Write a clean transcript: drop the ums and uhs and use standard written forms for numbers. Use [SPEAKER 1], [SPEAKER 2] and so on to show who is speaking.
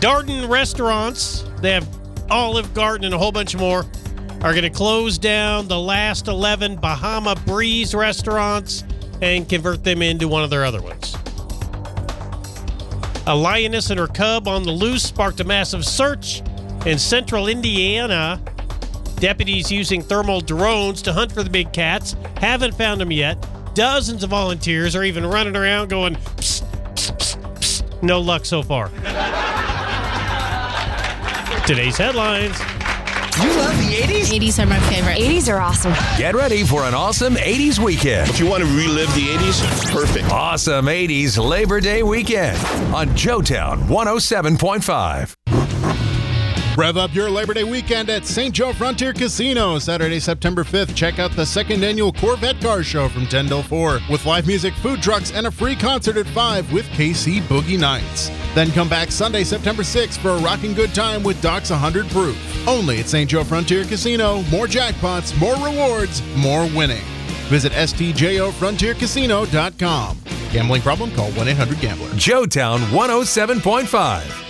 [SPEAKER 1] Darden restaurants, they have Olive Garden and a whole bunch more, are going to close down the last 11 Bahama Breeze restaurants and convert them into one of their other ones. A lioness and her cub on the loose sparked a massive search in central Indiana. Deputies using thermal drones to hunt for the big cats haven't found them yet. Dozens of volunteers are even running around going, psst, psst, psst, psst. No luck so far. Today's headlines.
[SPEAKER 2] You love the 80s?
[SPEAKER 3] 80s are my favorite.
[SPEAKER 4] 80s are awesome.
[SPEAKER 5] Get ready for an awesome 80s weekend.
[SPEAKER 6] If you want to relive the 80s, perfect.
[SPEAKER 5] Awesome 80s Labor Day weekend on Joetown 107.5.
[SPEAKER 7] Rev up your Labor Day weekend at St. Joe Frontier Casino. Saturday, September 5th. Check out the second annual Corvette Car Show from 10 till 4 with live music, food trucks, and a free concert at 5 with KC Boogie Nights. Then come back Sunday, September 6th for a rocking good time with Doc's 100 Proof. Only at St. Joe Frontier Casino. More jackpots, more rewards, more winning. Visit stjofrontiercasino.com. Gambling problem? Call 1-800-GAMBLER.
[SPEAKER 5] Joetown 107.5.